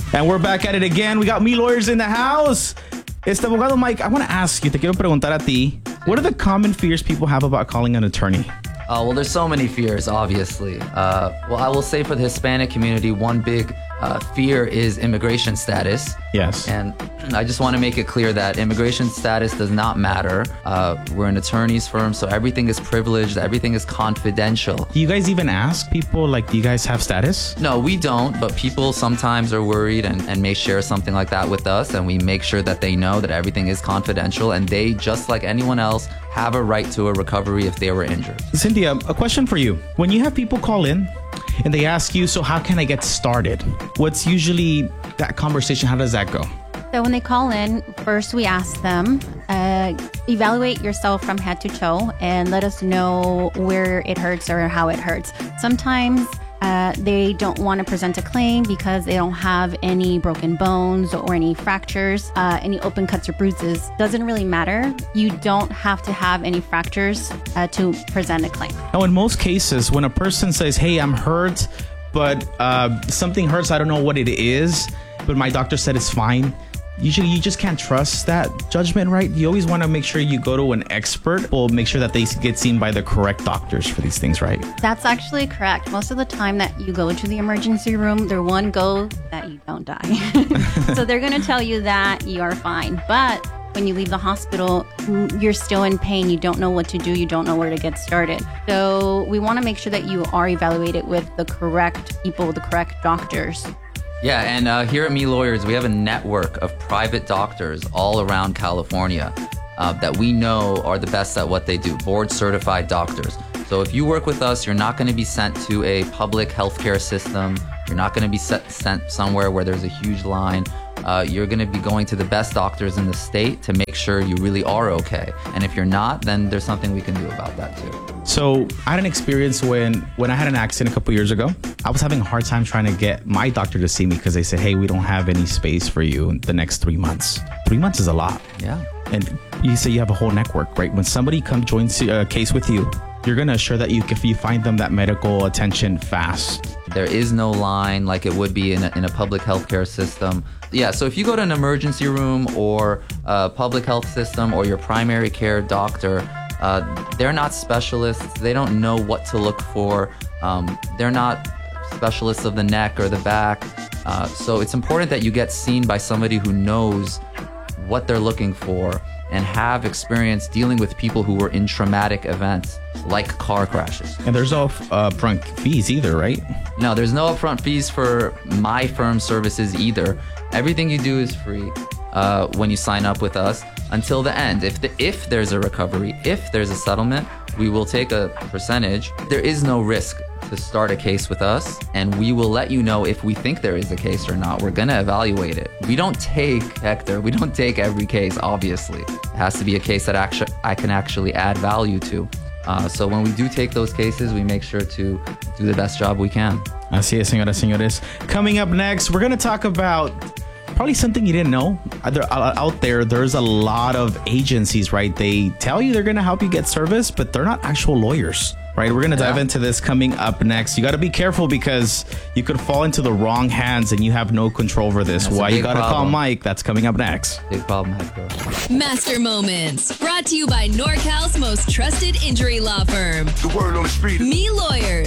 And we're back at it again. We got Me Lawyers in the house. Abogado Mike, I want to ask you, te quiero preguntar a ti, what are the common fears people have about calling an attorney? Well, there's so many fears, obviously. Well, I will say for the Hispanic community, one big fear is immigration status. Yes. And I just want to make it clear that immigration status does not matter. We're an attorney's firm, so everything is privileged, everything is confidential. Do you guys even ask people, like, do you guys have status? No, we don't, but people sometimes are worried and may share something like that with us, and we make sure that they know that everything is confidential, and they, just like anyone else, have a right to a recovery if they were injured. Cynthia, a question for you. When you have people call in and they ask you, so how can I get started? What's usually that conversation? How does that go? So when they call in, first we ask them, evaluate yourself from head to toe and let us know where it hurts or how it hurts. Sometimes they don't want to present a claim because they don't have any broken bones or any fractures, any open cuts or bruises. Doesn't really matter. You don't have to have any fractures to present a claim. Now, in most cases, when a person says, hey, I'm hurt, but something hurts, I don't know what it is, but my doctor said it's fine. Usually you just can't trust that judgment, right? You always want to make sure you go to an expert or make sure that they get seen by the correct doctors for these things, right? That's actually correct. Most of the time that you go to the emergency room, they're one go that you don't die. So they're going to tell you that you are fine. But when you leave the hospital, you're still in pain. You don't know what to do. You don't know where to get started. So we want to make sure that you are evaluated with the correct people, the correct doctors. Yeah, and here at Me Lawyers, we have a network of private doctors all around California that we know are the best at what they do, board-certified doctors. So if you work with us, you're not going to be sent to a public healthcare system. You're not going to be sent somewhere where there's a huge line. You're going to be going to the best doctors in the state to make sure you really are okay. And if you're not, then there's something we can do about that too. So I had an experience when I had an accident a couple years ago. I was having a hard time trying to get my doctor to see me because they said, hey, we don't have any space for you in the next 3 months. 3 months is a lot. Yeah. And you say you have a whole network, right? When somebody joins a case with you, you're going to assure that if you find them that medical attention fast. There is no line like it would be in a public healthcare system. Yeah, so if you go to an emergency room or a public health system or your primary care doctor, they're not specialists. They don't know what to look for. They're not specialists of the neck or the back. So it's important that you get seen by somebody who knows what they're looking for and have experience dealing with people who were in traumatic events like car crashes. And there's no upfront fees either, right? No, there's no upfront fees for my firm services either. Everything you do is free when you sign up with us until the end. If there's a recovery, if there's a settlement, we will take a percentage. There is no risk to start a case with us, and we will let you know if we think there is a case or not. We're gonna evaluate it. We don't take, Hector, we don't take every case, obviously. It has to be a case that I can actually add value to. So when we do take those cases, we make sure to do the best job we can. Así es, señoras, señores. Coming up next, we're going to talk about probably something you didn't know. Out there's a lot of agencies, right? They tell you they're going to help you get service, but they're not actual lawyers, right? We're going to dive into this coming up next. You got to be careful because you could fall into the wrong hands and you have no control over this. That's why you got to call problem. Mike. That's coming up next. Big problem, Hector. Master Moments, brought to you by NorCal's most trusted injury law firm. The word on the street. Me Lawyers.